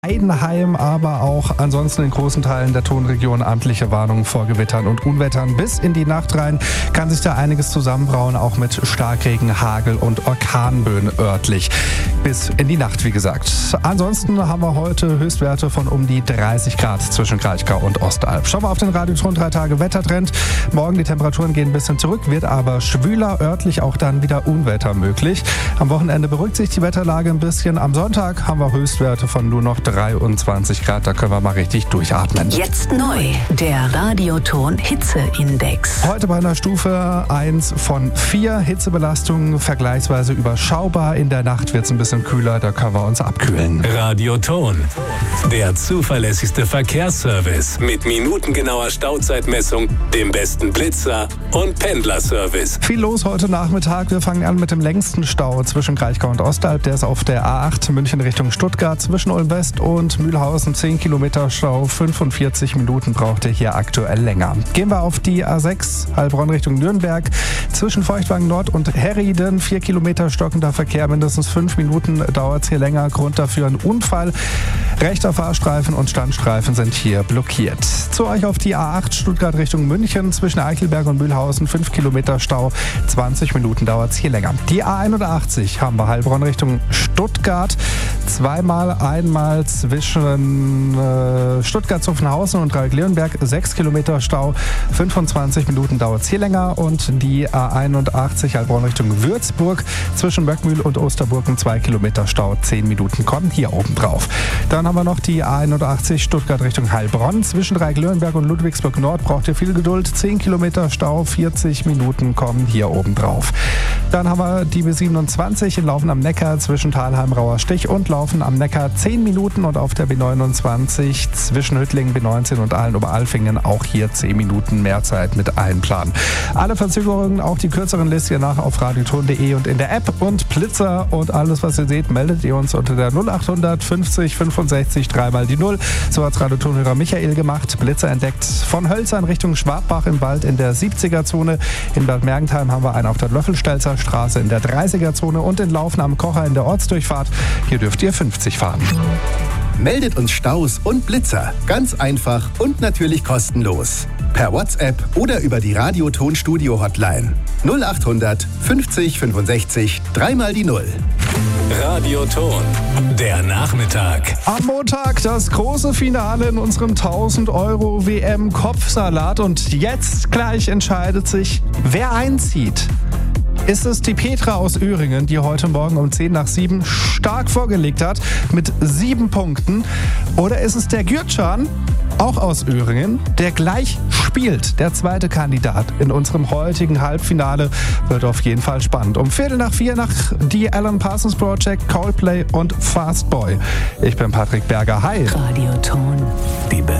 Heidenheim, aber auch ansonsten in großen Teilen der Tonregion amtliche Warnungen vor Gewittern und Unwettern. Bis in die Nacht rein kann sich da einiges zusammenbrauen, auch mit Starkregen, Hagel und Orkanböen örtlich. Bis in die Nacht, wie gesagt. Ansonsten haben wir heute Höchstwerte von um die 30 Grad zwischen Kraichgau und Ostalb. Schauen wir auf den Radioton 3 Tage Wettertrend. Morgen die Temperaturen gehen ein bisschen zurück, wird aber schwüler, örtlich auch dann wieder Unwetter möglich. Am Wochenende beruhigt sich die Wetterlage ein bisschen. Am Sonntag haben wir Höchstwerte von nur noch 23 Grad, da können wir mal richtig durchatmen. Jetzt neu, der Radioton Hitzeindex. Heute bei einer Stufe 1 von 4, Hitzebelastung vergleichsweise überschaubar. In der Nacht wird es ein bisschen kühler, da können wir uns abkühlen. Radioton, der zuverlässigste Verkehrsservice mit minutengenauer Stauzeitmessung, dem besten Blitzer und Pendlerservice. Viel los heute Nachmittag. Wir fangen an mit dem längsten Stau zwischen Kraichgau und Ostalb. Der ist auf der A8 München Richtung Stuttgart zwischen Ulm West und Mühlhausen. 10 Kilometer Stau, 45 Minuten braucht ihr hier aktuell länger. Gehen wir auf die A6 Heilbronn Richtung Nürnberg. Zwischen Feuchtwagen Nord und Herrieden 4 Kilometer stockender Verkehr. Mindestens 5 Minuten dauert es hier länger. Grund dafür ein Unfall. Rechter Fahrstreifen und Standstreifen sind hier blockiert. Zu euch auf die A8 Stuttgart Richtung München. Zwischen Eichelberg und Mühlhausen 5 Kilometer Stau. 20 Minuten dauert es hier länger. Die A81 haben wir Heilbronn Richtung Stuttgart. Einmal zwischen Stuttgart-Zuffenhausen und Dreieck-Leonberg 6 Kilometer Stau. 25 Minuten dauert es hier länger. Und die A81 Heilbronn Richtung Würzburg zwischen Möckmühl und Osterburgen 2 Kilometer Stau. 10 Minuten kommen hier oben drauf. Dann haben wir noch die A81 Stuttgart Richtung Heilbronn. Zwischen Dreieck-Leonberg und Ludwigsburg Nord braucht ihr viel Geduld. 10 Kilometer Stau, 40 Minuten kommen hier oben drauf. Dann haben wir die B27 in Laufen am Neckar zwischen Thalheim-Rauerstich und Laufen am Neckar 10 Minuten und auf der B29 zwischen Hüttlingen, B19 und Ahlen-Oberalfingen auch hier 10 Minuten mehr Zeit mit einplanen. Alle Verzögerungen, auch die kürzeren List ihr nach auf radioton.de und in der App und Blitzer und alles, was ihr seht, meldet ihr uns unter der 0800 50 65 3 die 0. So hat Radiotonhörer Michael gemacht. Blitzer entdeckt von Hölzern Richtung Schwabbach im Wald in der 70er-Zone. In Bad Mergentheim haben wir einen auf der Löffelstelzer Straße in der 30er-Zone und in Laufen am Kocher in der Ortsdurchfahrt. Hier dürft ihr 50 fahren. Meldet uns Staus und Blitzer. Ganz einfach und natürlich kostenlos. Per WhatsApp oder über die Radioton-Studio-Hotline. 0800 50 65 3 die 0. Radioton, der Nachmittag. Am Montag das große Finale in unserem 1000 € WM-Kopfsalat. Und jetzt gleich entscheidet sich, wer einzieht. Ist es die Petra aus Öhringen, die heute Morgen um 10 nach 7 stark vorgelegt hat mit 7 Punkten? Oder ist es der Gürtschan, auch aus Öhringen, der gleich spielt? Der zweite Kandidat in unserem heutigen Halbfinale wird auf jeden Fall spannend. Um 3:15 nach die Alan Parsons Project, Coldplay und Fast Boy. Ich bin Patrick Berger. Hi. Radioton. Die